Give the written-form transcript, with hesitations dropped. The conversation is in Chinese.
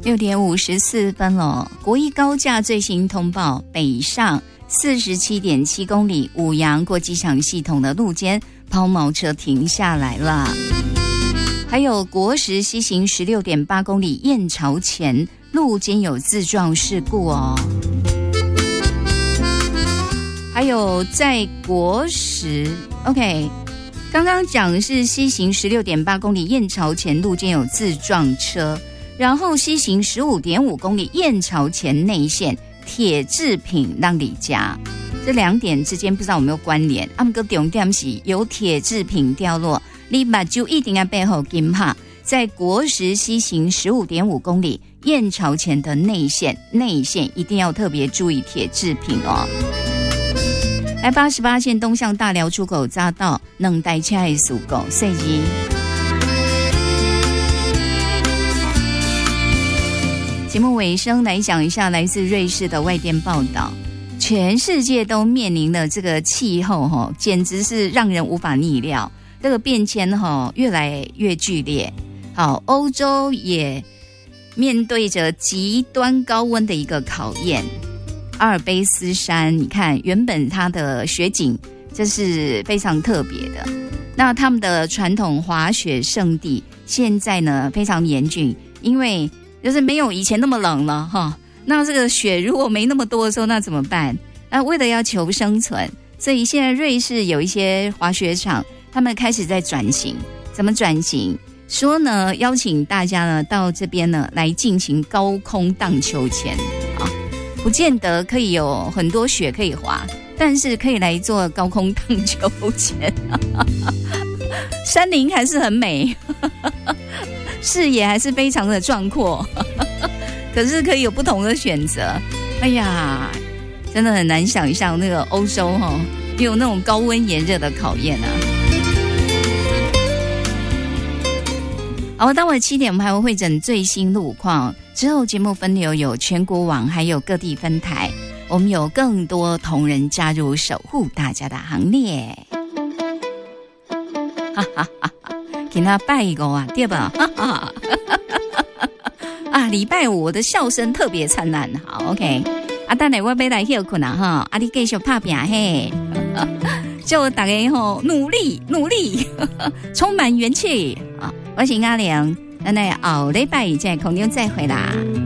6点54分了。国一高架最新通报，北上47.7公里五杨过机场系统的路肩抛锚车停下来了。还有国十西行16.8公里燕巢前路肩有自撞事故哦。还有在国十 OK， 刚刚讲的是西行16.8公里燕巢前路肩有自撞车，然后西行15.5公里燕巢前内线铁制品让里家，这两点之间不知道有没有关联。他们个重点是有铁制品掉落，你把就一定要背后跟哈，在国十西行15.5公里燕巢前的内线一定要特别注意铁制品哦。来88线东向大寮出口匝道两台车的事故细节。节目尾声来讲一下来自瑞士的外电报道，全世界都面临的这个气候简直是让人无法逆料，这个变迁越来越剧烈。好，欧洲也面对着极端高温的一个考验。阿尔卑斯山，你看原本它的雪景这是非常特别的，那他们的传统滑雪胜地现在呢非常严峻，因为就是没有以前那么冷了哈。那这个雪如果没那么多的时候，那怎么办？那为了要求生存，所以现在瑞士有一些滑雪场，他们开始在转型。怎么转型？说呢，邀请大家呢到这边呢来进行高空荡秋千啊。不见得可以有很多雪可以滑，但是可以来做高空荡秋千。山林还是很美，视野还是非常的壮阔，可是可以有不同的选择。哎呀，真的很难想象那个欧洲有那种高温炎热的考验啊。好，待会7点我们还会汇整最新路况，之后节目分流有全国网还有各地分台，我们有更多同仁加入守护大家的行列。哈哈哈哈，给他拜一个啊，对吧？哈哈啊，礼拜五我的笑声特别灿烂。好 OK， 啊，等下我要来休困啦哈，啊，你继续打拼嘿，就大家努力努力，充满元气啊！我是阿良，咱来后礼拜在空中再会啦。